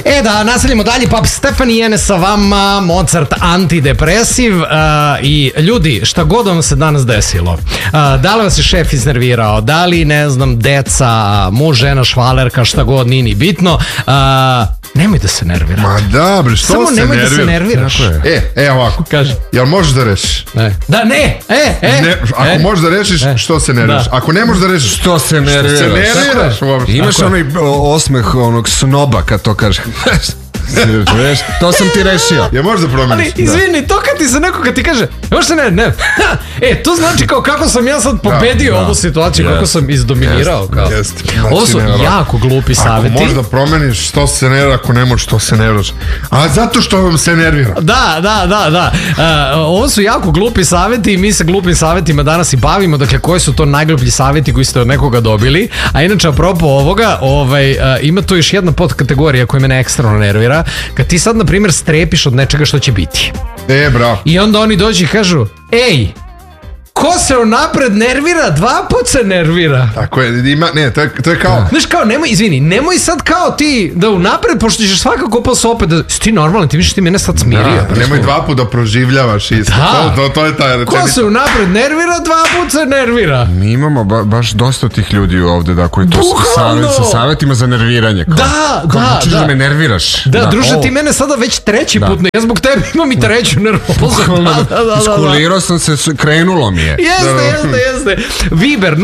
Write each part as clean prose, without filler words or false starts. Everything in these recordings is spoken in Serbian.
Da nastavljamo dalje. Pap Stefani Jene sa vama, Mozart antidepresiv. I ljudi, šta god vam se danas desilo, da li vas je šef iznervirao, da li, ne znam, deca, muž, žena, švalerka, šta god, nije ni bitno, nemoj da se nervirate. Ma da, bre, što samo se nemoj nerviraš? Da se nerviraš. Ovako. Kaži. Jel možeš da rešiš? Ne. Da, ne. Ako možeš da rešiš, što se nerviraš? Ako ne možeš da rešiš, što se nerviraš? Imaš onaj osmeh onog snoba kad to kaže. To sam ti rešio. Ja možeš da promeniš. Ali izvini, to kad ti se neko kad ti kaže možeš se ne. To znači kao kako sam ja sad pobedio ovu situaciju, kako sam izdominirao. Ovo su jako glupi savjeti. Ako možeš da promeniš što se nervira, ako ne možeš što se nerviraš. A zato što vam se nervira. Da. Ovo su jako glupi savjeti i mi se glupim savjetima danas i bavimo. Dakle, koji su to najgluplji savjeti koji ste od nekoga dobili. A inače, apropo ovoga, ima tu još jedna podkategorija koja mene ekstremno nervira. Kad ti sad, na primjer, strepiš od nečega što će biti. Bravo. I onda oni dođu i kažu, ko se unapred nervira, dva put se nervira. Tako je, to je kao... Znaš, kao, nemoj sad kao ti da unapred, pošto ćeš svakako posle opet da... Si ti normalan, ti vidiš ti mene sad smirio. Nemoj dva put da proživljavaš isto. To je taj rečenica. Ko se unapred nervira, dva put se nervira. Mi imamo baš dosta tih ljudi ovde, da, koji to sa savjetima za nerviranje. Da. Hoćeš da me nerviraš. Da, druže, ti mene sada već treći put, ja zbog tebe imam i treću nervozu. Iskulirao sam se, krenulo mi je. Jeste. Viber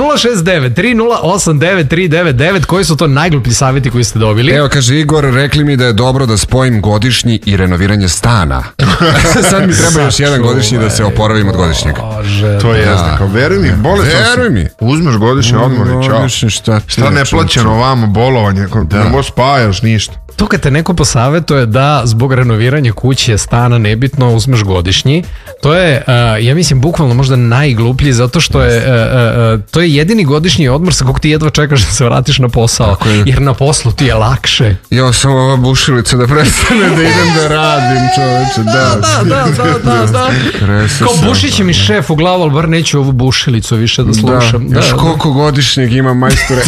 069-308-9399. Koji su to najgluplji savjeti koji ste dobili? Evo, kaže Igor, rekli mi da je dobro da spojim godišnji i renoviranje stana. Sad mi treba još jedan godišnji da se oporavim od godišnjega. To je jasno, kao veruj mi, veruj mi. Uzmeš godišnji odmor i čao. Šta neplaćeno ovamo, bolovanje, ne možeš spajaš ništa. To kad te neko posavetuje da zbog renoviranja kuće, stana, nebitno, uzmeš godišnji, to je, ja mislim, bukvalno možda najgluplji, zato što je to je jedini godišnji odmor sa kog ti jedva čekaš da se vratiš na posao, jer na poslu ti je lakše. Ja sam ova bušilica da prestane da idem da radim, čoveče, da. Kao bušit će mi šef u glavu, ali bar neću ovu bušilicu više da slušam. Još koliko godišnjeg ima, majstore?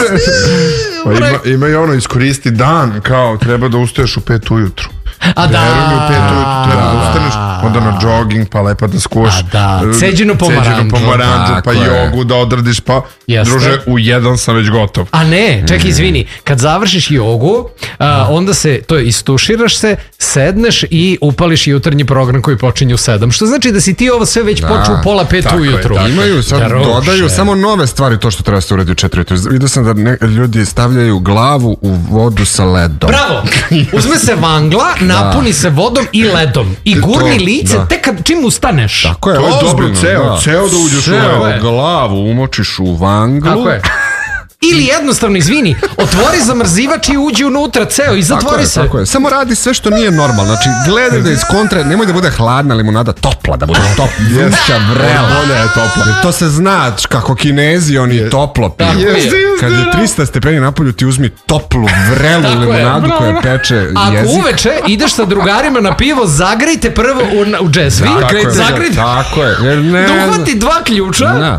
Ima i ono, iskoristi dan, kao treba da ustaješ u 5 ujutru. A da. Verujem mi, u 5 ujutru treba da ustaneš, onda na jogging, pa lepa da skuš. Ceđenu pomaranđu, pa jogu da odradiš, pa druže, u 1 sam već gotov. A ne, čekaj, izvini, kad završiš jogu, onda se, to je, istuširaš se, sedneš i upališ jutarnji program koji počinje u 7. Što znači da si ti ovo sve već počeo u pola 5 ujutru. Imaju, sad dodaju samo nove stvari, to što treba se uredi u 4 ujutru. Vidio sam da ljudi stavljaju glavu u vodu sa ledom. Bravo! Uzme se vangla, napuni se vodom i ledom i gurni lice tek čim ustaneš. Tako je, to je dobro, ceo da uđeš u ledo. Glavu umočiš u vanglu. Tako je. Ili jednostavno, izvini, otvori zamrzivač i uđi unutra ceo i zatvori se. Tako je. Samo radi sve što nije normalno. Znači, gledaj da iz kontre, nemoj da bude hladna limunada, topla, da bude vruća vrela. Bolje je topla. To se zna kako Kinezi, oni toplo piju. Kad je 300 stepeni napolju, ti uzmi toplu vrelu limunadu koja peče jezik. Ako uveče ideš sa drugarima na pivo, zagrejte prvo u džezvi. Zagrejte. Tako je. Da uhvati 2 ključa.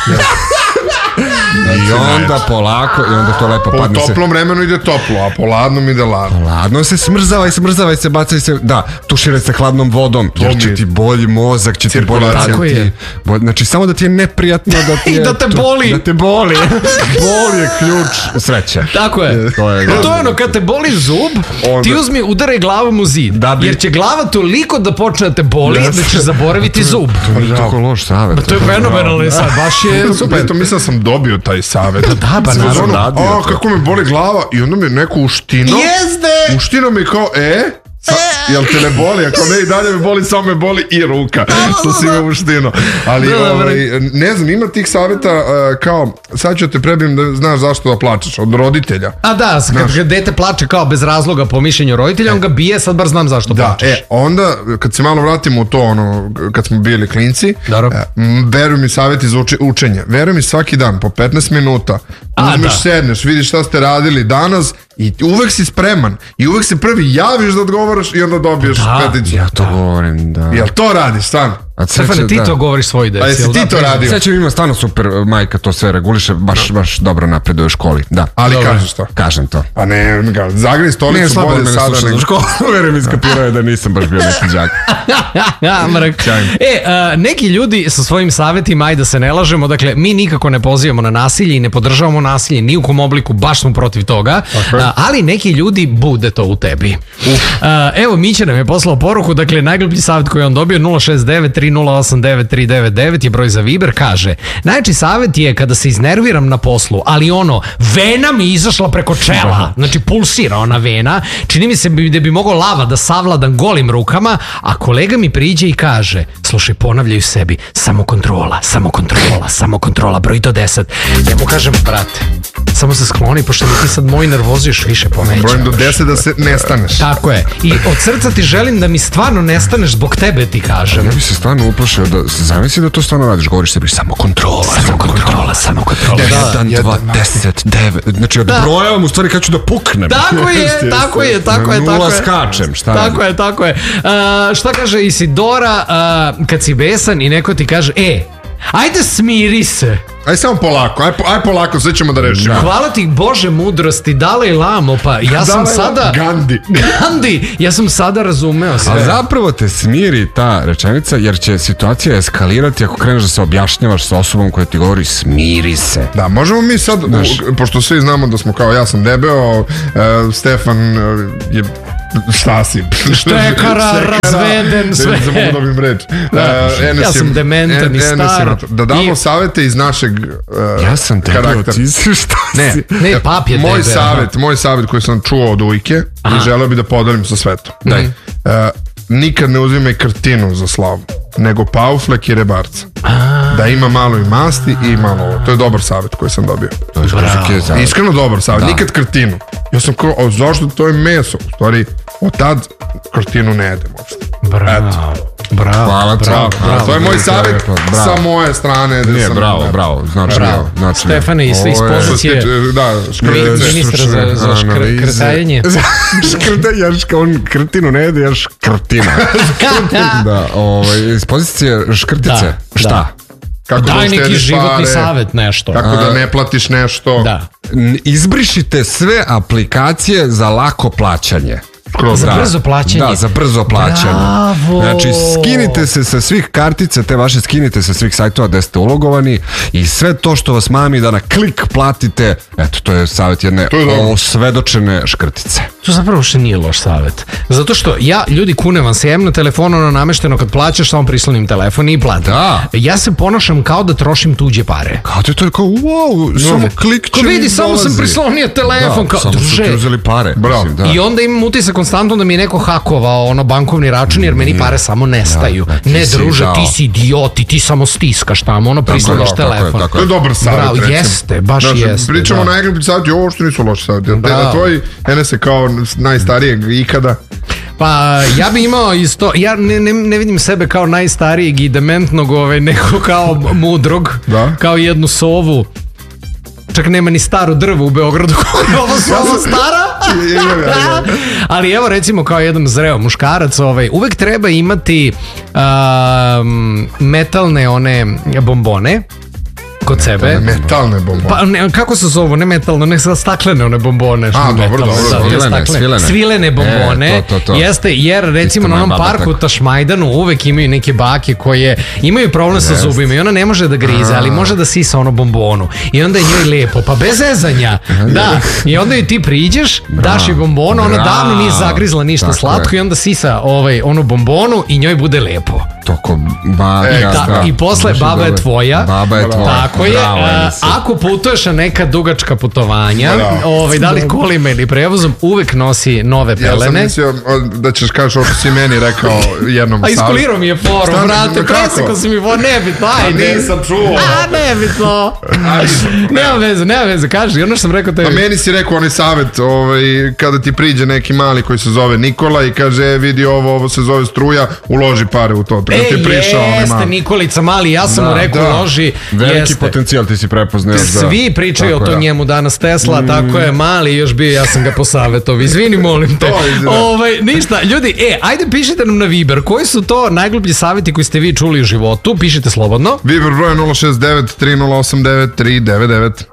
I onda polako, i onda to lepo padne se. Po toplom vremenu ide toplo, a po ladnom ide ladno. Ladno se smrzava se, bacaj se, tuširaj se hladnom vodom, jer će ti bolji mozak, će ti bolji raciju. Znači, samo da ti je neprijatno, da ti je... I da te boli. Da te boli. Bol je ključ sreće. Tako je. To je ono, kad te boli zub, ti uzmi, udaraj glavom u zid, jer će glava toliko da počne da te boli, da će zaboraviti zub. To nije tako loš savjet. To je fenomenalni savjet, baš je super. To mislim da sam dobio taj savjet. Da, pa naravno. Kako me boli glava i onda mi neko uštino. Jezde! Uštino mi kao, jel te ne boli? Ako ne i dalje me boli, samo me boli i ruka. Što si me uštino. Ali, ne znam, ima tih savjeta kao, sad ću te prebijem da znaš zašto da plačeš, od roditelja. A da, kad dete plače kao bez razloga po mišljenju roditelja, on ga bije, sad bar znam zašto plačeš. Onda, kad se malo vratimo u to, kad smo bili klinci, veruj mi savjeti za učenje. Veruj mi svaki dan, po 15 minuta, uzmeš, sedneš, vidiš šta ste radili danas i uvek si spreman i uvek se prvi javiš da odgovaraš i onda dobiješ peticu. Ja to govorim, da. Jel to radiš, stvarno? Stefane, ti to govoriš svoj deci. A jesi ti to radio? Sećam, ima stvarno super majka, to sve reguliše, baš dobro napreduje u školi. Da. Ali kažeš to? Kažem to. A ne, zagri stolicu bolje sada nego... U školu, verujem, iskapirao je da nisam baš bio neki đak. Neki ljudi sa svojim savjetima, ajde da se ne lažemo, dakle, mi nikako ne pozivamo na nasilje i ne podržavamo nasilje ni u kom obliku, baš smo protiv toga, ali neki ljudi bude to u tebi. Evo, Mića nam je poslao poruku, dakle, najgluplji savjet koji je on dobio, 069-3089-399 je broj za Viber, kaže: najjači savjet je kada se iznerviram na poslu, ali vena mi izašla preko čela, znači pulsira ona vena, čini mi se da bi mogao lava da savladam golim rukama, a kolega mi priđe i kaže: slušaj, ponavljaju sebi, samo kontrola, broj do 10. Ja mu kažem: brate, samo se skloni, pošto mi ti sad moj nervozu još više povećavaš. Brojim do 10 da se nestaneš. Tako je. I od srca ti želim da mi stvarno nestaneš, zbog tebe ti kažem. Ja bi se stvarno uplašio da zamisli da to stvarno radiš, govoriš sebi samo kontrola. 1, 2, 10, 9. Znači odbrojavam u stvari kad ću da puknem. Tako je. Nula skačem, šta radim? Tako je. Šta kaže Isidora kad si besan i neko ti kaže: ajde smiri se. Aj samo polako, aj polako, sve ćemo da rešimo. Hvala ti Bože mudrosti, Dalaj Lamo, pa ja sam sada... Gandhi, ja sam sada razumeo sve. A zapravo te smiri ta rečenica, jer će situacija eskalirati ako kreneš da se objašnjavaš sa osobom koja ti govori smiri se. Da, možemo mi sad, pošto svi znamo da smo kao ja sam debeo, Stefan je... Šta si? Štekara, razveden, sve. Ne mogu dobim reč. Ja sam dementan i star. Da damo savete iz našeg ja sam debel, ti si šta si? Ne, pap je debel. Moj savjet koji sam čuo od ujke i želeo bi da podelim sa svetom. Nikad ne uzimaj krtinu za slavu, nego pauflek i rebarca. Da ima malo i masti i malo ovo. To je dobar savjet koji sam dobio. Iskreno dobar savjet. Nikad krtinu. Ja sam kao, zašto to je meso? U stvari, od tad krtinu ne jedem uopšte. Bravo. To je moj savjet sa moje strane. Nije, bravo. Znači, Stefane, iz pozicije ministra za škrtajanje. On krtinu ne jede, jaš krtina. Iz pozicije škrtice. Šta? Daj neki životni savjet, nešto. Kako da ne platiš nešto. Izbrišite sve aplikacije za lako plaćanje. Za brzo plaćanje. Da, za brzo plaćanje. Bravo. Znači, skinite se sa svih kartica, te vaše skinite sa svih sajtova gde ste ulogovani i sve to što vas mami da na klik platite, eto, to je savjet jedne osvedočene škrtice. To zapravo što nije loš savjet. Zato što ljudi kunem vam se, jem na telefonu ono namešteno kad plaćaš, samo prislonim telefon i platim. Ja se ponašam kao da trošim tuđe pare. Kao ti to je kao, wow, samo klik će mi vidi, samo sam prislonio telefon. Samo su ti uzeli pare. I onda imam utisak konstantno da mi je neko hakovao bankovni račun, jer meni pare samo nestaju. Ne, druže, ti si idioti, ti samo stiskaš tamo, prisloniš telefon. To je dobar savjet. Jeste, baš jeste. Pričamo na najgluplji savjet, ovo što nisu loši savjet. Tvoj Enese kao najstarijeg ikada. Pa ja bi imao isto, ja ne vidim sebe kao najstarijeg i dementnog, nego kao mudrog, kao jednu sovu. Čak nema ni staro drvo u Beogradu koja je ovo sova stara. Ali evo recimo kao jedan zreo muškarac, uvek treba imati metalne one bombone kod sebe. Metalne bombone. Pa kako se zovu? Ne metalne, ne staklene one bombone. Dobro. Svilene bombone. Jeste, jer recimo na onom parku Tašmajdanu uvek imaju neke bake koje imaju problem sa zubima i ona ne može da grize, ali može da sisa ono bombonu. I onda je njoj lepo, pa bez zezanja. Da, i onda joj ti priđeš, daš i bombonu, ona davno nije zagrizla ništa slatko i onda sisa onu bombonu i njoj bude lepo. Toko I posle baba je tvoja. Tako je. Bravo, ako putuješ na neka dugačka putovanja, da li kolima ili prevozom, uvek nosi nove pelene. Ja sam mislio da ćeš kažeš ovo što si meni rekao jednom. A iskulirao mi je foru, brate, presekao si mi foru, nebitno, ajde. Nisam čuo. Nebitno. Nema veze, kaži, ono što sam rekao tebi. A meni si rekao onaj savjet, kada ti priđe neki mali koji se zove Nikola i kaže, vidi ovo se zove struja, uloži pare u to. Jeste Nikolica mali, ja sam mu rekao uloži. Veliki potencijal ti si prepoznao. Svi pričaju o to njemu danas Tesla, tako je, mali još bio, ja sam ga posavetovao. Izvini, molim te. Ništa, ljudi, ajde pišite nam na Viber, koji su to najgluplji savjeti koji ste vi čuli u životu, pišite slobodno. Viber broj 069 3089 399.